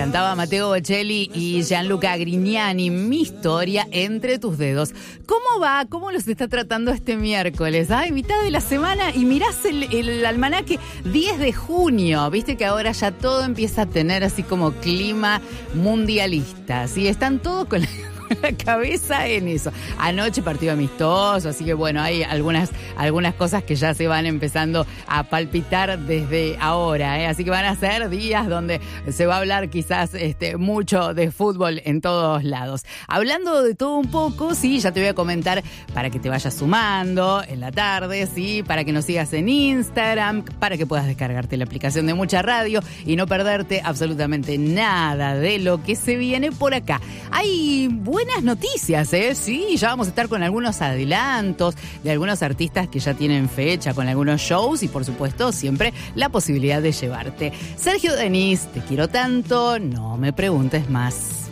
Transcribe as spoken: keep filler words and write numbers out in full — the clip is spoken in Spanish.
Cantaba Matteo Bocelli y Gianluca Grignani, Mi historia entre tus dedos. ¿Cómo va? ¿Cómo los está tratando este miércoles? Ay, mitad de la semana y mirás el, el almanaque diez de junio. Viste que ahora ya todo empieza a tener así como clima mundialista. ¿Sí? Están todos con la... la cabeza en eso. Anoche partido amistoso, así que bueno, hay algunas, algunas cosas que ya se van empezando a palpitar desde ahora, ¿eh? Así que van a ser días donde se va a hablar quizás este, mucho de fútbol en todos lados. Hablando de todo un poco, sí, ya te voy a comentar para que te vayas sumando en la tarde, sí, para que nos sigas en Instagram, para que puedas descargarte la aplicación de Mucha Radio y no perderte absolutamente nada de lo que se viene por acá. Hay buenas noticias, ¿eh? Sí, ya vamos a estar con algunos adelantos de algunos artistas que ya tienen fecha, con algunos shows y por supuesto siempre la posibilidad de llevarte. Sergio Denis, te quiero tanto, no me preguntes más.